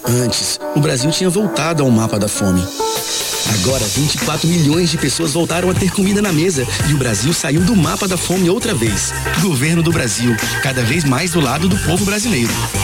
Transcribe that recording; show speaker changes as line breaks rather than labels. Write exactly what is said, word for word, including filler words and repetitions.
Antes, o Brasil tinha voltado ao mapa da fome. Agora, vinte e quatro milhões de pessoas voltaram a ter comida na mesa e o Brasil saiu do mapa da fome outra vez. Governo do Brasil, cada vez mais do lado do povo brasileiro.